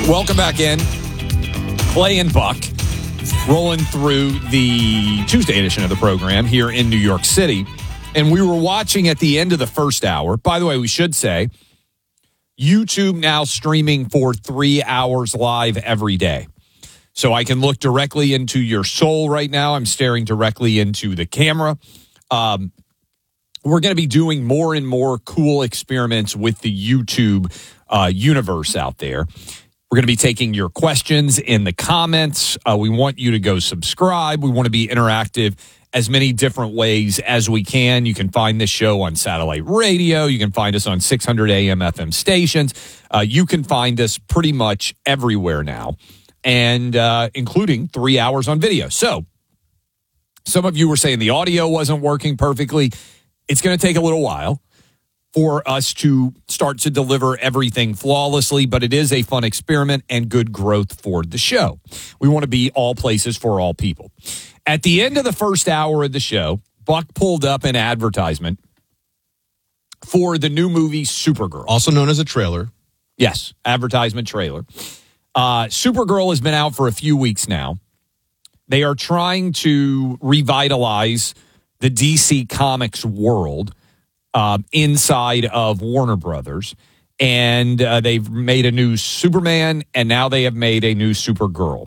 Welcome back in. Clay and Buck rolling through the Tuesday edition of the program here in New York City. And we were watching at the end of the first hour. By the way, we should say YouTube now streaming for 3 hours live every day. So I can look directly into your soul right now. I'm staring directly into the camera. We're going to be doing more and more cool experiments with the YouTube universe out there. We're going to be taking your questions in the comments. We want you to go subscribe. We want to be interactive as many different ways as we can. You can find this show on satellite radio. You can find us on 600 AM FM stations. You can find us pretty much everywhere now, and including 3 hours on video. So some of you were saying the audio wasn't working perfectly. It's going to take a little while for us to start to deliver everything flawlessly, but it is a fun experiment and good growth for the show. We want to be all places for all people. At the end of the first hour of the show, Buck pulled up an advertisement for the new movie Supergirl. Also known as a trailer. Yes, advertisement trailer. Supergirl has been out for a few weeks now. They are trying to revitalize the DC Comics world inside of Warner Brothers, and they've made a new Superman, and now they have made a new Supergirl.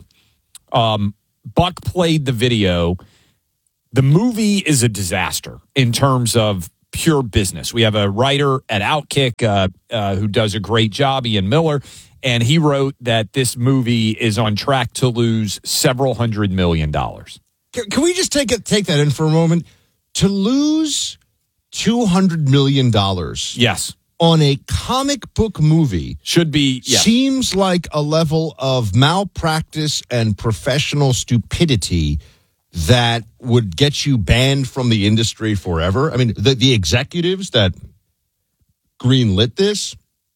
Buck played the video. The movie is a disaster in terms of pure business. We have a writer at Outkick who does a great job, Ian Miller, and he wrote that this movie is on track to lose several $100 million. Can we just take that in for a moment? To lose $200 million yes, on a comic book movie should be seems like a level of malpractice and professional stupidity that would get you banned from the industry forever. I mean, the executives that greenlit this,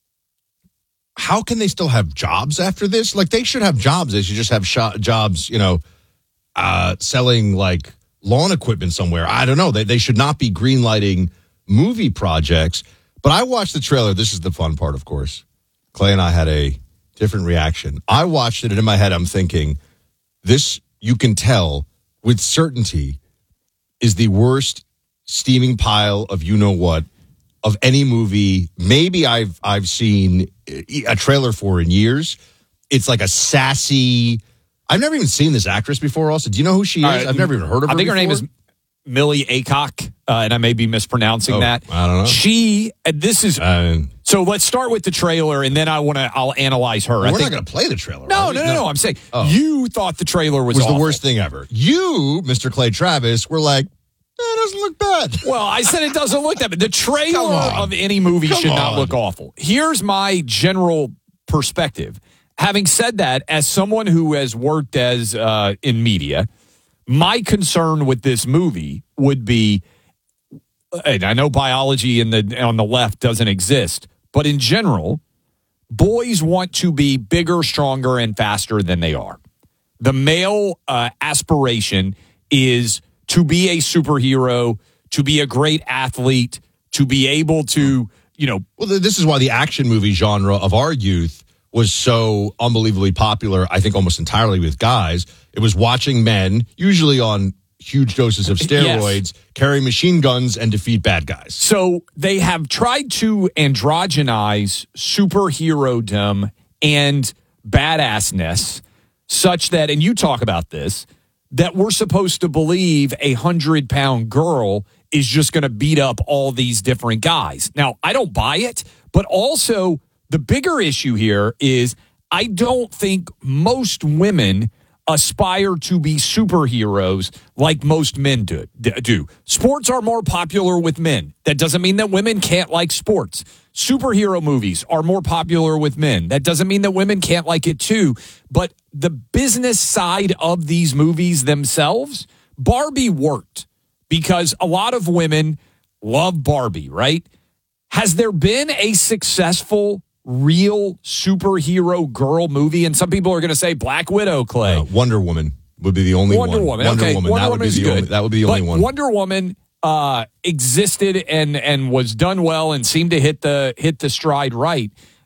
how can they still have jobs after this? Like, they should have jobs. They should just have jobs, selling like lawn equipment somewhere. I don't know. They should not be greenlighting movie projects. But I watched the trailer. This is the fun part, of course. Clay and I had a different reaction. I watched it, and in my head, I'm thinking, this, you can tell with certainty, is the worst steaming pile of you-know-what of any movie maybe I've seen a trailer for in years. It's like a sassy... I've never even seen this actress before also. Do you know who she is? I've never even heard of her I think before. her name is Millie Acock, and I may be mispronouncing that. I don't know. So let's start with the trailer, and then I'll analyze her. We're not going to play the trailer. No. I'm saying you thought the trailer was awful. The worst thing ever. You, Mr. Clay Travis, were like, it doesn't look bad. Well, I said it doesn't look that bad. The trailer of any movie should not look awful. Here's my general perspective. Having said that, as someone who has worked as in media, my concern with this movie would be, and I know biology on the left doesn't exist, but in general, boys want to be bigger, stronger, and faster than they are. The male aspiration is to be a superhero, to be a great athlete, to be able to, Well, this is why the action movie genre of our youth was so unbelievably popular, I think almost entirely with guys. It was watching men, usually on huge doses of steroids, carry machine guns and defeat bad guys. So they have tried to androgynize superhero-dom and badassness such that, and you talk about this, that we're supposed to believe a 100-pound girl is just going to beat up all these different guys. Now, I don't buy it, but also the bigger issue here is I don't think most women aspire to be superheroes like most men do. Sports are more popular with men. That doesn't mean that women can't like sports. Superhero movies are more popular with men. That doesn't mean that women can't like it too. But the business side of these movies themselves, Barbie worked because a lot of women love Barbie, right? Has there been a successful real superhero girl movie? And some people are going to say Black Widow, Clay. Wonder Woman would be the only one. Wonder Woman. That would be the only one. Wonder Woman existed and was done well and seemed to hit the stride right.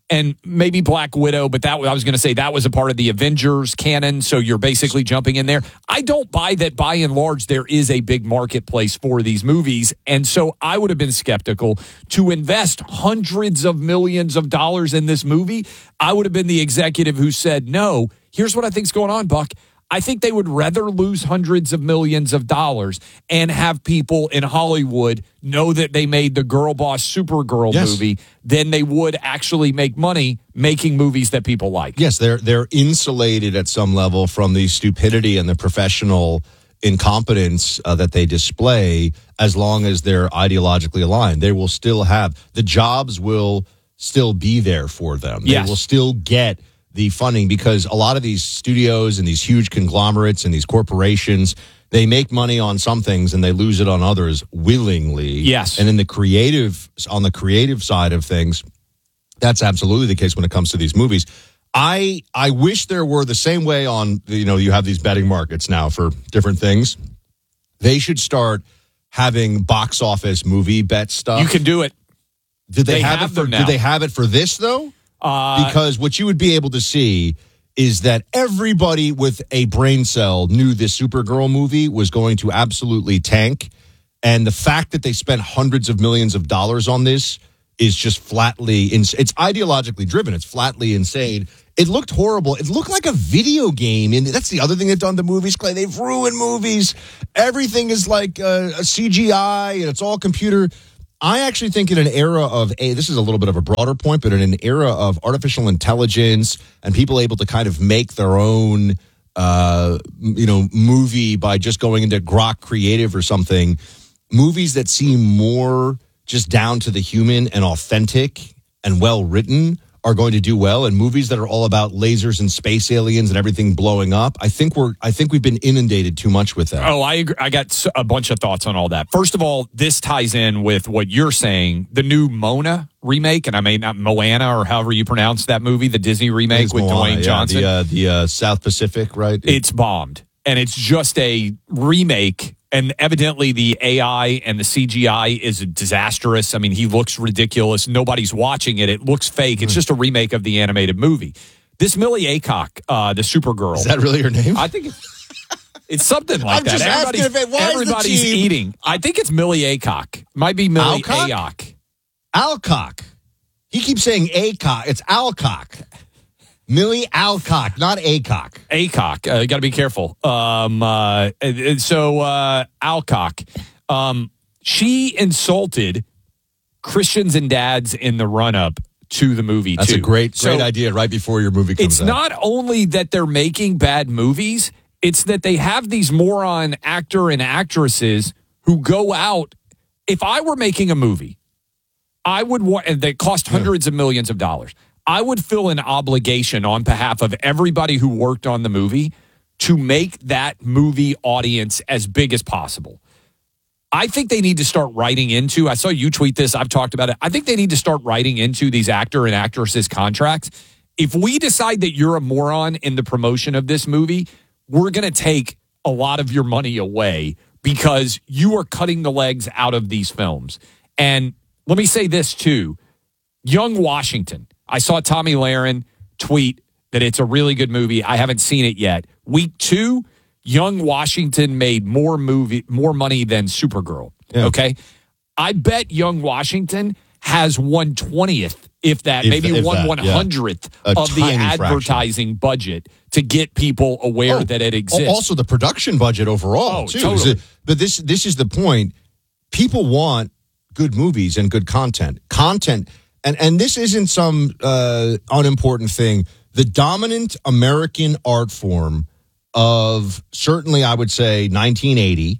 and maybe Black Widow, but I was going to say that was a part of the Avengers canon, so you're basically jumping in there. I don't buy that by and large there is a big marketplace for these movies, and so I would have been skeptical to invest hundreds of millions of dollars in this movie. I would have been the executive who said, no, here's what I think's going on, Buck. I think they would rather lose hundreds of millions of dollars and have people in Hollywood know that they made the Girl Boss Supergirl movie than they would actually make money making movies that people like. Yes, they're insulated at some level from the stupidity and the professional incompetence that they display as long as they're ideologically aligned. They will still have, the jobs will still be there for them. They will still get the funding, because a lot of these studios and these huge conglomerates and these corporations, they make money on some things and they lose it on others willingly. Yes. And on the creative side of things, that's absolutely the case when it comes to these movies. I wish there were the same way on, you have these betting markets now for different things. They should start having box office movie bet stuff. You can do it. Did they have it for, did they have it for this though? Because what you would be able to see is that everybody with a brain cell knew this Supergirl movie was going to absolutely tank. And the fact that they spent hundreds of millions of dollars on this is just flatly, it's ideologically driven. It's flatly insane. It looked horrible. It looked like a video game. And that's the other thing they've done to movies, Clay. They've ruined movies. Everything is like a CGI and it's all computer. I actually think in an era of this is a little bit of a broader point, but in an era of artificial intelligence and people able to kind of make their own, movie by just going into Grok Creative or something, movies that seem more just down to the human and authentic and well written are going to do well, and movies that are all about lasers and space aliens and everything blowing up, I think we've been inundated too much with that. Oh, I agree. I got a bunch of thoughts on all that. First of all, this ties in with what you're saying, the new Mona remake, and I mean not Moana or however you pronounce that movie, the Disney remake with Dwayne Johnson. The South Pacific, right? It's bombed, and it's just a remake. And evidently the AI and the CGI is disastrous. I mean, he looks ridiculous. Nobody's watching it. It looks fake. It's just a remake of the animated movie. This Millie Aycock, the Supergirl. Is that really her name? I think it's something like that. Everybody's eating. I think it's Millie Aycock. Might be Millie Aycock. Alcock. He keeps saying Aycock. It's Alcock. Millie Alcock, not Aycock. Aycock. You got to be careful. Alcock. She insulted Christians and dads in the run-up to the movie, That's too. a great idea right before your movie comes out. It's not only that they're making bad movies, it's that they have these moron actor and actresses who go out. If I were making a movie, I would want, and that cost hundreds of millions of dollars, I would feel an obligation on behalf of everybody who worked on the movie to make that movie audience as big as possible. I think they need to start writing into, I saw you tweet this, I've talked about it, I think they need to start writing into these actor and actresses' contracts. If we decide that you're a moron in the promotion of this movie, we're going to take a lot of your money away because you are cutting the legs out of these films. And let me say this too, Young Washington. I saw Tommy Lahren tweet that it's a really good movie. I haven't seen it yet. Week 2, Young Washington made more money than Supergirl. Yeah. Okay? I bet Young Washington has 1/20th, if that, maybe 1/100th of the advertising budget to get people aware that it exists. Also the production budget overall, too. Totally. But this is the point. People want good movies and good content. And this isn't some unimportant thing. The dominant American art form of certainly, I would say, 1980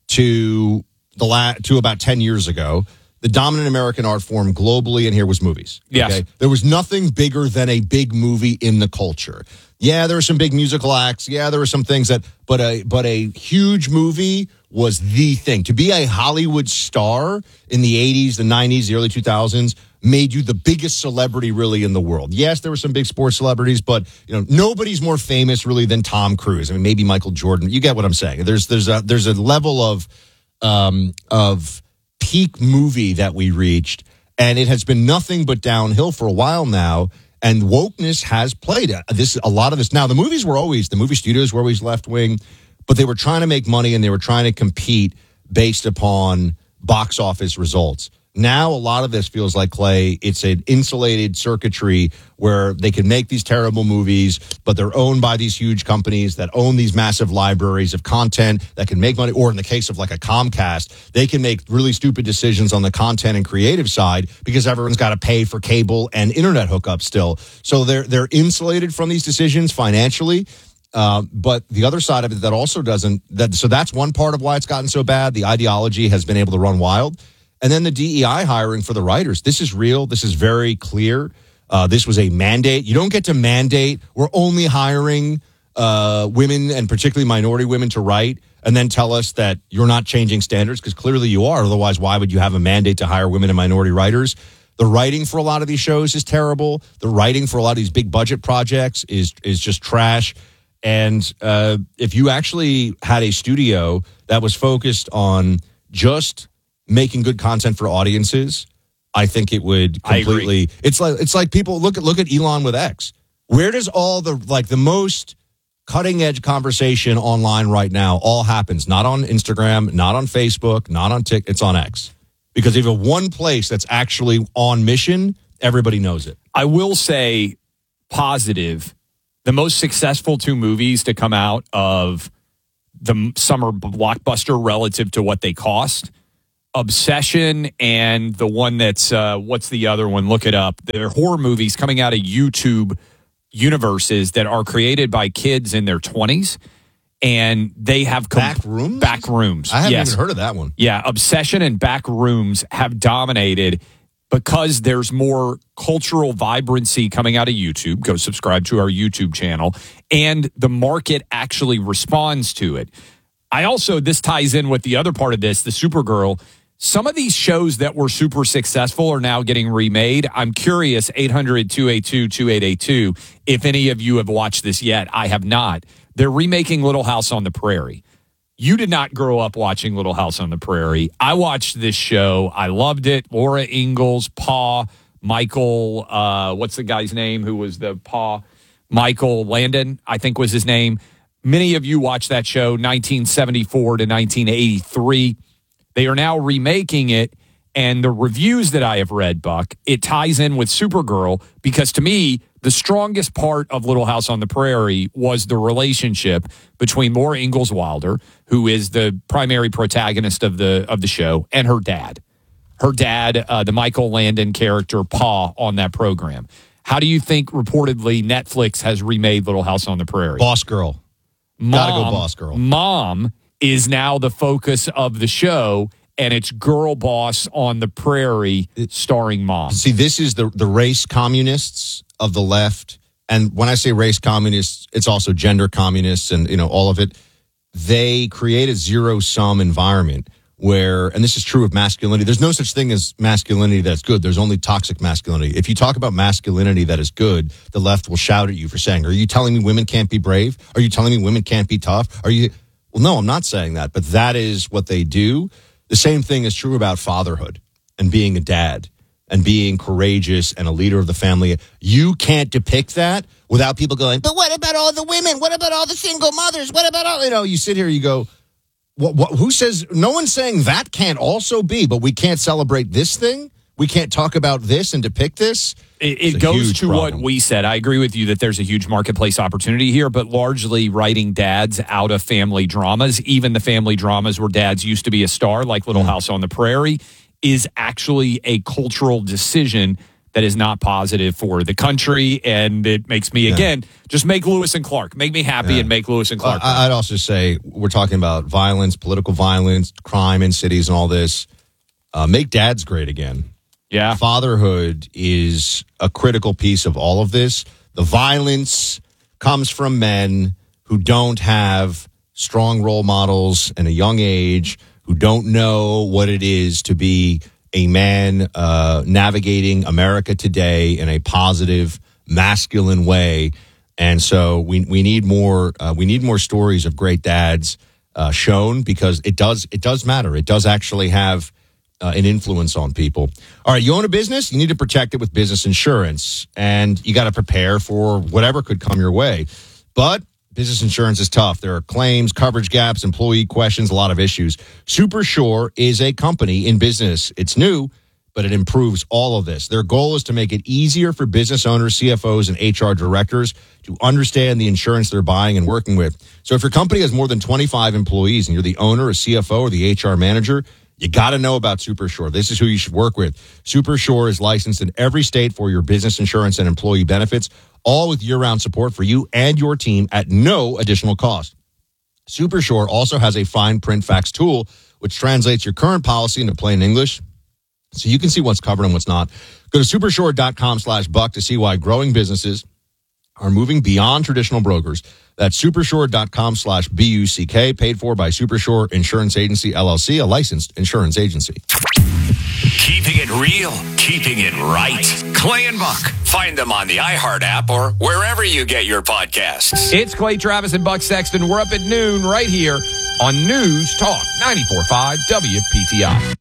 to about 10 years ago, the dominant American art form globally in here was movies. Yes. Okay? There was nothing bigger than a big movie in the culture. Yeah, there were some big musical acts. Yeah, there were some things but a huge movie was the thing. To be a Hollywood star in the 80s, the 90s, the early 2000s made you the biggest celebrity really in the world. Yes, there were some big sports celebrities, but nobody's more famous really than Tom Cruise. I mean, maybe Michael Jordan. You get what I'm saying. There's a level of peak movie that we reached, And it has been nothing but downhill for a while now. And wokeness has played a lot of this. Now, the movie studios were always left wing, but they were trying to make money and they were trying to compete based upon box office results. Now, a lot of this feels like, Clay, it's an insulated circuitry where they can make these terrible movies, but they're owned by these huge companies that own these massive libraries of content that can make money. Or in the case of like a Comcast, they can make really stupid decisions on the content and creative side because everyone's got to pay for cable and internet hookups still. So they're insulated from these decisions financially. But the other side of it that also so that's one part of why it's gotten so bad. The ideology has been able to run wild. And then the DEI hiring for the writers. This is real. This is very clear. This was a mandate. You don't get to mandate. We're only hiring women and particularly minority women to write and then tell us that you're not changing standards because clearly you are. Otherwise, why would you have a mandate to hire women and minority writers? The writing for a lot of these shows is terrible. The writing for a lot of these big budget projects is just trash. And if you actually had a studio that was focused on just making good content for audiences, I think it would completely. It's like people look at Elon with X. Where does all the most cutting edge conversation online right now all happens? Not on Instagram, not on Facebook, not on TikTok. It's on X. Because if you have one place that's actually on mission, everybody knows it. I will say positive. The most successful two movies to come out of the summer blockbuster relative to what they cost, Obsession and the one that's, what's the other one? Look it up. They're horror movies coming out of YouTube universes that are created by kids in their 20s. And they have Backrooms? Backrooms. I haven't even heard of that one. Yeah, Obsession and Backrooms have dominated because there's more cultural vibrancy coming out of YouTube. Go subscribe to our YouTube channel. And the market actually responds to it. This ties in with the other part of this, the Supergirl. Some of these shows that were super successful are now getting remade. I'm curious, 800-282-2882, if any of you have watched this yet. I have not. They're remaking Little House on the Prairie. You did not grow up watching Little House on the Prairie. I watched this show. I loved it. Laura Ingalls, Pa, Michael, what's the guy's name who was the Pa? Michael Landon, I think was his name. Many of you watched that show, 1974 to 1983. They are now remaking it, and the reviews that I have read, Buck, it ties in with Supergirl because to me, the strongest part of Little House on the Prairie was the relationship between Laura Ingalls Wilder, who is the primary protagonist of the show, and her dad. Her dad, the Michael Landon character, Pa, on that program. How do you think, reportedly, Netflix has remade Little House on the Prairie? Boss Girl. Gotta go Boss Girl. Mom is now the focus of the show, and it's Girl Boss on the Prairie starring Mom. See, this is the race communists of the left. And when I say race communists, it's also gender communists and, all of it. They create a zero-sum environment where, and this is true of masculinity, there's no such thing as masculinity that's good. There's only toxic masculinity. If you talk about masculinity that is good, the left will shout at you for saying, are you telling me women can't be brave? Are you telling me women can't be tough? Well, no, I'm not saying that, but that is what they do. The same thing is true about fatherhood and being a dad and being courageous and a leader of the family. You can't depict that without people going, but what about all the women? What about all the single mothers? What about all, you sit here, you go, who says, no one's saying that can't also be, but we can't celebrate this thing? We can't talk about this and depict this? It goes to what we said. I agree with you that there's a huge marketplace opportunity here, but largely writing dads out of family dramas, even the family dramas where dads used to be a star, like Little House on the Prairie, is actually a cultural decision that is not positive for the country, and it makes me, again, just make Lewis and Clark. Make me happy and make Lewis and Clark. I'd also say, we're talking about violence, political violence, crime in cities and all this. Make dads great again. Yeah. Fatherhood is a critical piece of all of this. The violence comes from men who don't have strong role models in a young age, who don't know what it is to be a man navigating America today in a positive, masculine way. And so we need more stories of great dads shown, because it does matter. It does actually have an influence on people. All right, you own a business, you need to protect it with business insurance, and you got to prepare for whatever could come your way. But business insurance is tough. There are claims, coverage gaps, employee questions, a lot of issues. SuperSure is a company in business. It's new, but it improves all of this. Their goal is to make it easier for business owners, CFOs, and HR directors to understand the insurance they're buying and working with. So if your company has more than 25 employees and you're the owner, a CFO, or the HR manager, you got to know about SuperSure. This is who you should work with. SuperSure is licensed in every state for your business insurance and employee benefits, all with year-round support for you and your team at no additional cost. SuperSure also has a fine print fax tool, which translates your current policy into plain English, so you can see what's covered and what's not. Go to supersure.com/buck to see why growing businesses are moving beyond traditional brokers. That's supersure.com/BUCK, paid for by Supersure Insurance Agency, LLC, a licensed insurance agency. Keeping it real, keeping it right. Clay and Buck. Find them on the iHeart app or wherever you get your podcasts. It's Clay Travis and Buck Sexton. We're up at noon right here on News Talk 94.5 WPTI.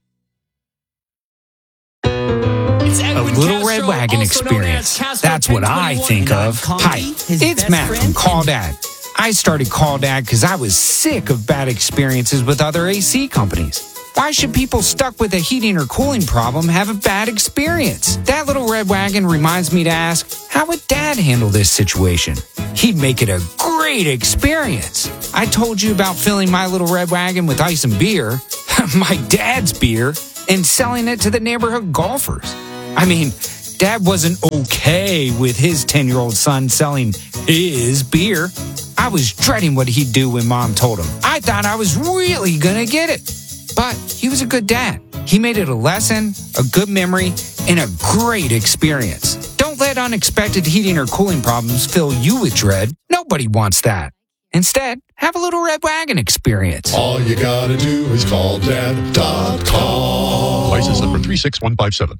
A Little Red Wagon experience. That's what I think of. Hi, it's Matt from Call Dad. I started Call Dad because I was sick of bad experiences with other AC companies. Why should people stuck with a heating or cooling problem have a bad experience? That Little Red Wagon reminds me to ask, how would Dad handle this situation? He'd make it a great experience. I told you about filling my Little Red Wagon with ice and beer, my dad's beer, and selling it to the neighborhood golfers. I mean, Dad wasn't okay with his 10-year-old son selling his beer. I was dreading what he'd do when Mom told him. I thought I was really going to get it. But he was a good dad. He made it a lesson, a good memory, and a great experience. Don't let unexpected heating or cooling problems fill you with dread. Nobody wants that. Instead, have a Little Red Wagon experience. All you gotta do is call dad.com. License number 36157.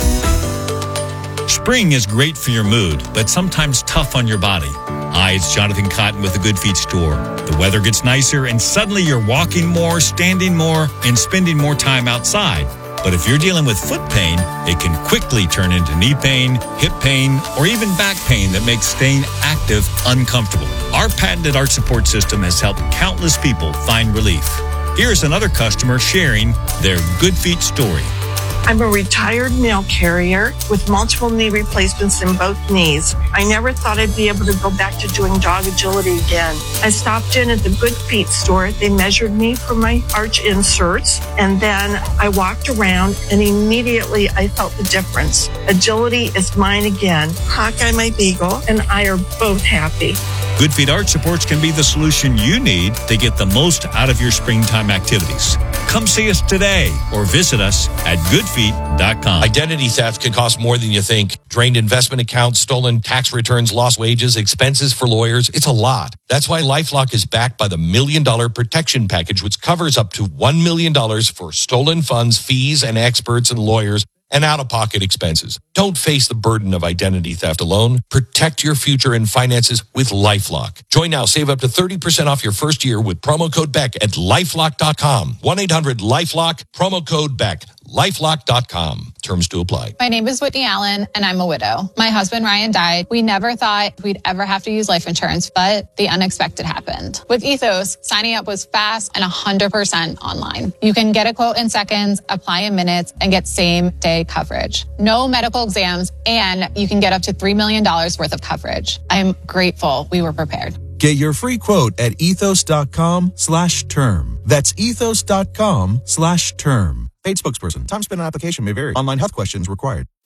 Spring is great for your mood, but sometimes tough on your body. Hi, it's Jonathan Cotton with the Good Feet store. The weather gets nicer and suddenly you're walking more, standing more, and spending more time outside. But if you're dealing with foot pain, it can quickly turn into knee pain, hip pain, or even back pain that makes staying active uncomfortable. Our patented arch support system has helped countless people find relief. Here's another customer sharing their Good Feet story. I'm a retired mail carrier with multiple knee replacements in both knees. I never thought I'd be able to go back to doing dog agility again. I stopped in at the Good Feet store. They measured me for my arch inserts, and then I walked around, and immediately I felt the difference. Agility is mine again. Hawkeye, my beagle, and I are both happy. Good Feet Arch Supports can be the solution you need to get the most out of your springtime activities. Come see us today or visit us at goodfeet.com. Identity theft can cost more than you think. Drained investment accounts, stolen tax returns, lost wages, expenses for lawyers. It's a lot. That's why LifeLock is backed by the $1 Million Protection Package, which covers up to $1 million for stolen funds, fees, and experts and lawyers and out-of-pocket expenses. Don't face the burden of identity theft alone. Protect your future and finances with LifeLock. Join now. Save up to 30% off your first year with promo code BECK at LifeLock.com. 1-800-LifeLock, promo code BECK. LifeLock.com. Terms to apply. My name is Whitney Allen, and I'm a widow. My husband, Ryan, died. We never thought we'd ever have to use life insurance, but the unexpected happened. With Ethos, signing up was fast and 100% online. You can get a quote in seconds, apply in minutes, and get same-day coverage. No medical exams, and you can get up to $3 million worth of coverage. I'm grateful we were prepared. Get your free quote at ethos.com/term. That's ethos.com/term. Paid spokesperson. Time spent on application may vary. Online health questions required.